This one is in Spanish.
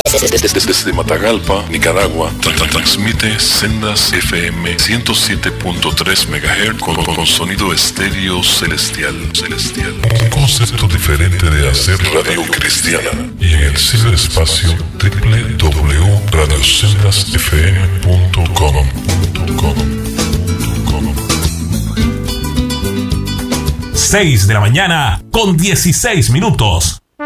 Desde Matagalpa, Nicaragua, transmite Sendas FM 107.3 MHz con sonido estéreo celestial. Un concepto diferente de hacer radio cristiana. Y en el ciberespacio www.radiosendasfm.com. 6 de la mañana con 16 minutos.